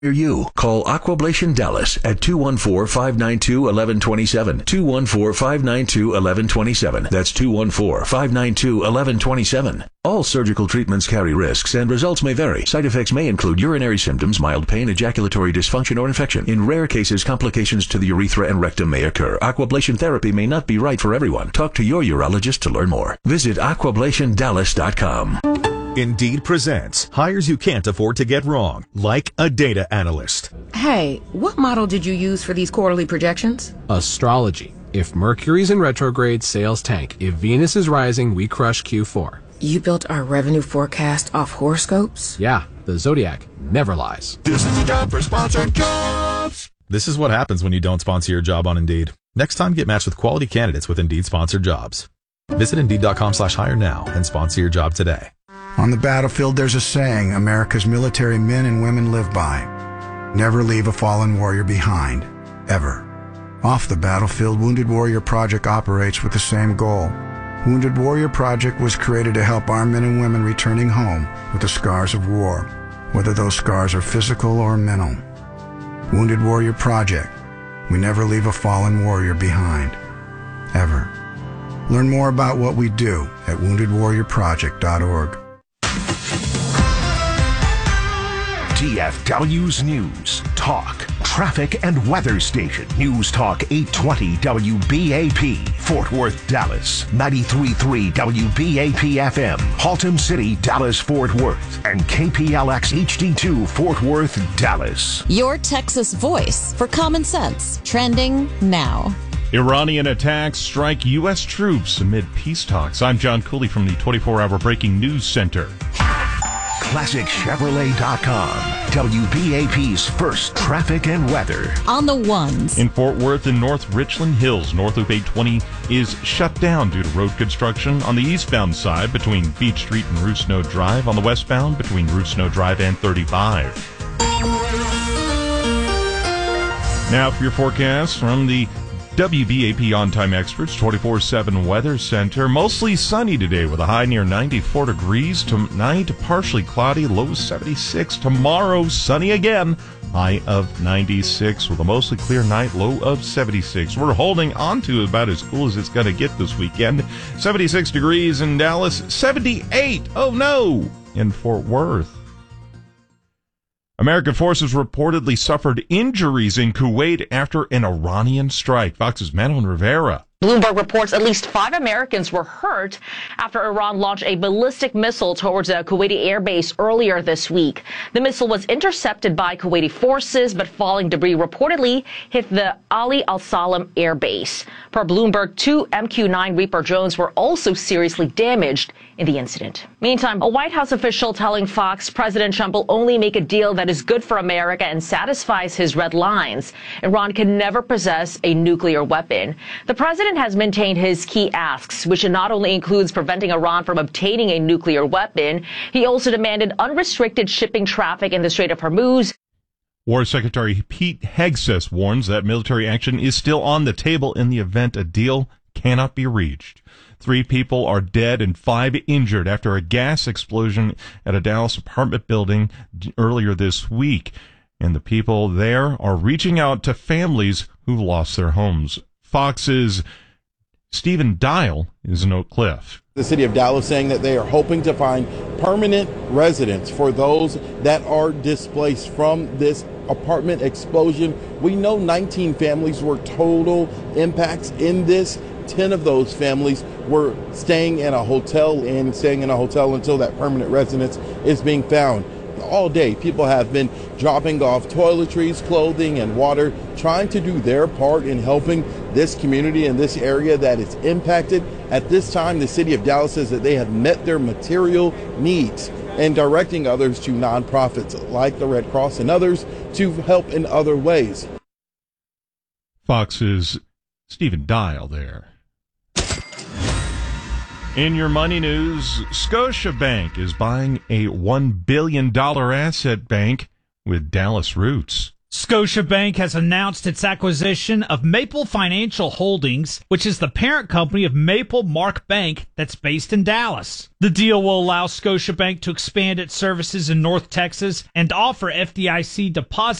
Near you. Call Aquablation Dallas at 214-592-1127. 214-592-1127. That's 214-592-1127. All surgical treatments carry risks and results may vary. Side effects may include urinary symptoms, mild pain, ejaculatory dysfunction, or infection. In rare cases, complications to the urethra and rectum may occur. Aquablation therapy may not be right for everyone. Talk to your urologist to learn more. Visit aquablatondallas.com. Indeed presents hires you can't afford to get wrong, like a data analyst. Hey, what model did you use for these quarterly projections? Astrology. If Mercury's in retrograde, sales tank. If Venus is rising, we crush Q4. You built our revenue forecast off horoscopes? Yeah, the Zodiac never lies. This is a job for sponsored jobs. This is what happens when you don't sponsor your job on Indeed. Next time, get matched with quality candidates with Indeed sponsored jobs. Visit Indeed.com/hire now and sponsor your job today. On the battlefield, there's a saying America's military men and women live by. Never leave a fallen warrior behind, ever. Off the battlefield, Wounded Warrior Project operates with the same goal. Wounded Warrior Project was created to help our men and women returning home with the scars of war, whether those scars are physical or mental. Wounded Warrior Project. We never leave a fallen warrior behind, ever. Learn more about what we do at woundedwarriorproject.org. DFW's News, Talk, Traffic and Weather Station. News Talk 820 WBAP, Fort Worth, Dallas. 93.3 WBAP FM, Haltom City, Dallas, Fort Worth. And KPLX HD2, Fort Worth, Dallas. Your Texas voice for common sense. Trending now. Iranian attacks strike U.S. troops amid peace talks. I'm John Cooley from the 24-hour Breaking News Center. ClassicChevrolet.com, WBAP's first traffic and weather. On the ones. In Fort Worth and North Richland Hills, North Loop 820 is shut down due to road construction on the eastbound side between Beach Street and Ruth Snow Drive. On the westbound between Ruth Snow Drive and 35. Now for your forecast from the WBAP On-Time Experts 24/7 Weather Center. Mostly sunny today with a high near 94 degrees. Tonight, partially cloudy, low 76. Tomorrow, sunny again, high of 96 with a mostly clear night, low of 76. We're holding on to about as cool as it's going to get this weekend. 76 degrees in Dallas, 78, oh no, in Fort Worth. American forces reportedly suffered injuries in Kuwait after an Iranian strike. Fox's Manon Rivera. Bloomberg reports at least 5 Americans were hurt after Iran launched a ballistic missile towards a Kuwaiti airbase earlier this week. The missile was intercepted by Kuwaiti forces, but falling debris reportedly hit the Ali al-Salam airbase. Per Bloomberg, 2 MQ-9 Reaper drones were also seriously damaged in the incident. Meantime, a White House official telling Fox President Trump will only make a deal that is good for America and satisfies his red lines. Iran can never possess a nuclear weapon. The president has maintained his key asks, which not only includes preventing Iran from obtaining a nuclear weapon, he also demanded unrestricted shipping traffic in the Strait of Hormuz. War Secretary Pete Hegseth warns that military action is still on the table in the event a deal cannot be reached. 3 people are dead and 5 injured after a gas explosion at a Dallas apartment building earlier this week. And the people there are reaching out to families who lost their homes. Fox's Stephen Dial is in Oak Cliff. The city of Dallas saying that they are hoping to find permanent residents for those that are displaced from this apartment explosion. We know 19 families were total impacts in this. 10 of those families were staying in a hotel until that permanent residence is being found. All day, people have been dropping off toiletries, clothing, and water, trying to do their part in helping this community in this area that is impacted. At this time, the city of Dallas says that they have met their material needs and directing others to nonprofits like the Red Cross and others to help in other ways. Fox's Stephen Dial there. In your money news, Scotiabank is buying a $1 billion asset bank with Dallas roots. Scotiabank has announced its acquisition of Maple Financial Holdings, which is the parent company of Maple Mark Bank that's based in Dallas. The deal will allow Scotiabank to expand its services in North Texas and offer FDIC deposit